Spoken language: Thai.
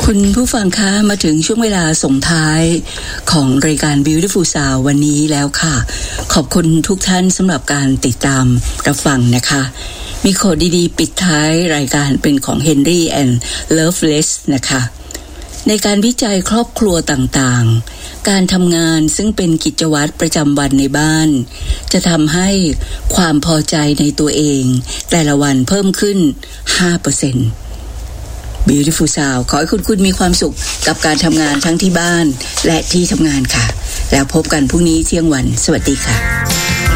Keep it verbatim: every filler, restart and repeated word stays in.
คุณผู้ฟังคะมาถึงช่วงเวลาส่งท้ายของรายการ Beautiful Sound วันนี้แล้วค่ะขอบคุณทุกท่านสำหรับการติดตามรับฟังนะคะมีโคดดีๆปิดท้ายรายการเป็นของ Henry and Loveless นะคะในการวิจัยครอบครัวต่างๆการทำงานซึ่งเป็นกิจวัตรประจำวันในบ้านจะทำให้ความพอใจในตัวเองแต่ละวันเพิ่มขึ้น ห้าเปอร์เซ็นต์Beautiful Sound ขอให้คุณคุณมีความสุขกับการทำงานทั้งที่บ้านและที่ทำงานค่ะแล้วพบกันพรุ่งนี้เที่ยงวันสวัสดีค่ะ